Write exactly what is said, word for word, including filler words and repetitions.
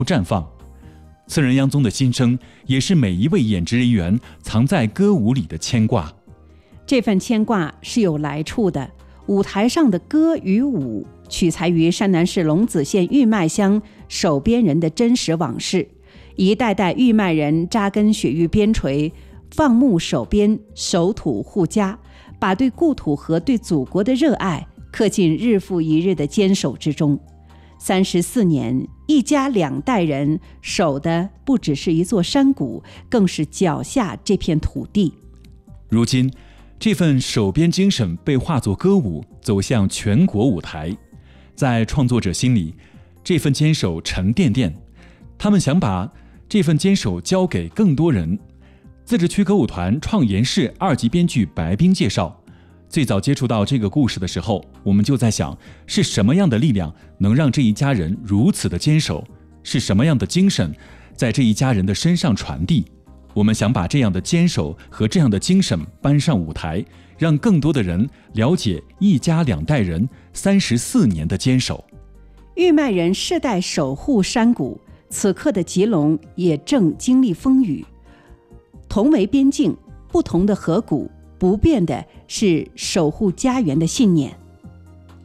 绽放。次仁央宗的新生，也是每一位演职人员藏在歌舞里的牵挂。 这份牵挂是有来处的。舞台上的歌与舞取材于山南市龙子县玉麦乡守边人的真实往事，一代代玉麦人扎根雪域边陲，放牧守边，守土护家，把对故土和对祖国的热爱刻进日复一日的坚守之中。三十四年，一家两代人守的不只是一座山谷，更是脚下这片土地。 如今这份守边精神被化作歌舞，走向全国舞台。在创作者心里，这份坚守沉甸甸，他们想把这份坚守交给更多人。自治区歌舞团创研室二级编剧白冰介绍，最早接触到这个故事的时候，我们就在想，是什么样的力量能让这一家人如此的坚守？是什么样的精神在这一家人的身上传递？我们想把这样的坚守和这样的精神搬上舞台，让更多的人了解一家两代人三十四年的坚守。 玉麦人世代守护山谷，此刻的吉隆也正经历风雨。同为边境，不同的河谷，不变的是守护家园的信念。